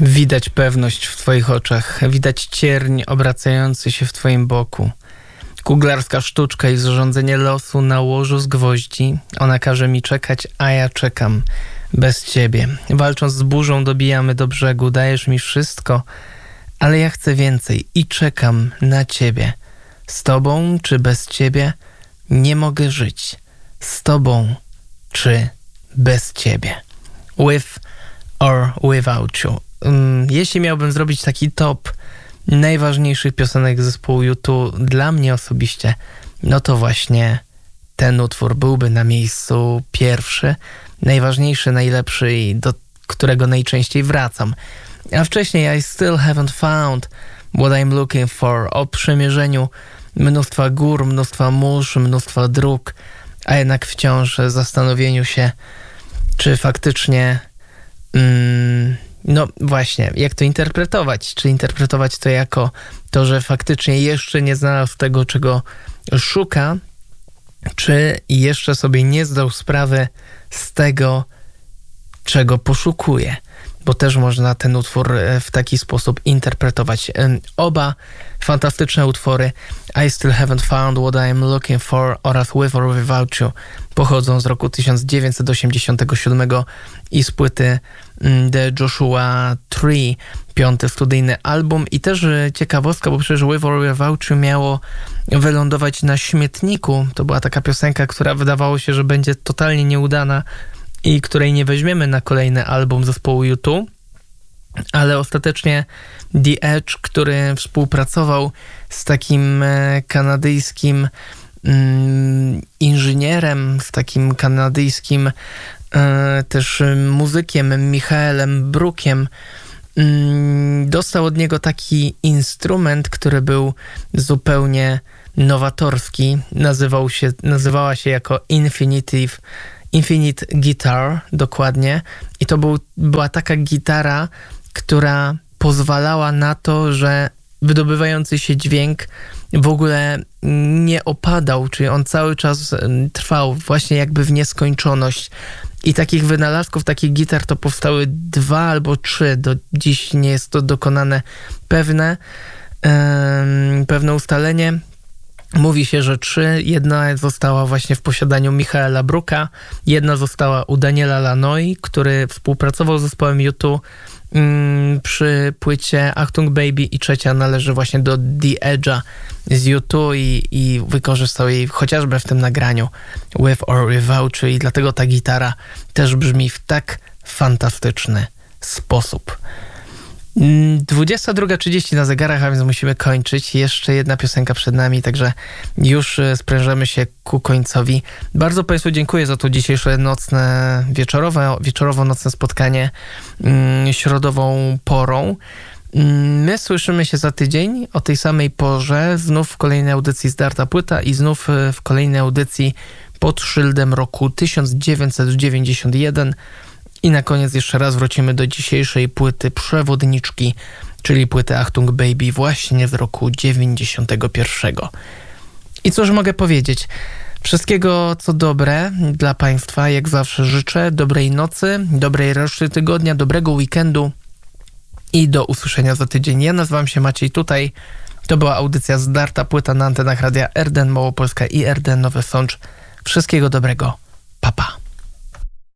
Widać pewność w twoich oczach, widać cierń obracający się w twoim boku. Kuglarska sztuczka i zrządzenie losu na łożu z gwoździ. Ona każe mi czekać, a ja czekam. Bez ciebie. Walcząc z burzą dobijamy do brzegu. Dajesz mi wszystko, ale ja chcę więcej i czekam na ciebie. Z tobą czy bez ciebie nie mogę żyć. Z tobą czy bez ciebie. With or without you. Jeśli miałbym zrobić taki top najważniejszych piosenek zespołu U2 dla mnie osobiście, no to właśnie ten utwór byłby na miejscu pierwszy, najważniejszy, najlepszy i do którego najczęściej wracam. A wcześniej I still haven't found what I'm looking for, o przemierzeniu mnóstwa gór, mnóstwa mórz, mnóstwa dróg, a jednak wciąż zastanowieniu się, czy faktycznie no właśnie, jak to interpretować? Czy interpretować to jako to, że faktycznie jeszcze nie znalazł tego, czego szuka, czy jeszcze sobie nie zdał sprawy z tego, czego poszukuje? Bo też można ten utwór w taki sposób interpretować. Oba fantastyczne utwory I Still Haven't Found What I'm Looking For oraz With or Without You pochodzą z roku 1987 i z płyty The Joshua Tree, 5. studyjny album. I też ciekawostka, bo przecież With or Without You miało wylądować na śmietniku. To była taka piosenka, która wydawało się, że będzie totalnie nieudana i której nie weźmiemy na kolejny album zespołu U2, ale ostatecznie The Edge, który współpracował z takim kanadyjskim inżynierem, z takim kanadyjskim też muzykiem Michaelem Brookiem, dostał od niego taki instrument, który był zupełnie nowatorski. Nazywała się jako Infinite Guitar, dokładnie. I to była taka gitara, która pozwalała na to, że wydobywający się dźwięk w ogóle nie opadał, czyli on cały czas trwał właśnie jakby w nieskończoność. I takich wynalazków, takich gitar to powstały 2 albo 3. Do dziś nie jest to dokonane pewne ustalenie. Mówi się, że 3. Jedna została właśnie w posiadaniu Michaela Brooka, jedna została u Daniela Lanoy, który współpracował z zespołem U2 przy płycie Achtung Baby, i 3. należy właśnie do The Edge'a z U2 i wykorzystał jej chociażby w tym nagraniu With or Without You, i dlatego ta gitara też brzmi w tak fantastyczny sposób. 22:30 na zegarach, a więc musimy kończyć. Jeszcze jedna piosenka przed nami, także już sprężamy się ku końcowi. Bardzo Państwu dziękuję za to dzisiejsze nocne, wieczorowo-nocne spotkanie środową porą. My słyszymy się za tydzień o tej samej porze, znów w kolejnej audycji Zdarta Płyta i znów w kolejnej audycji pod szyldem roku 1991. I na koniec jeszcze raz wrócimy do dzisiejszej płyty przewodniczki, czyli płyty Achtung Baby właśnie z roku 91. I cóż mogę powiedzieć? Wszystkiego co dobre dla Państwa, jak zawsze życzę. Dobrej nocy, dobrej reszty tygodnia, dobrego weekendu i do usłyszenia za tydzień. Ja nazywam się Maciej Tutaj. To była audycja Zdarta Płyta na antenach Radia RDN Małopolska i RDN Nowy Sącz. Wszystkiego dobrego. Pa, pa.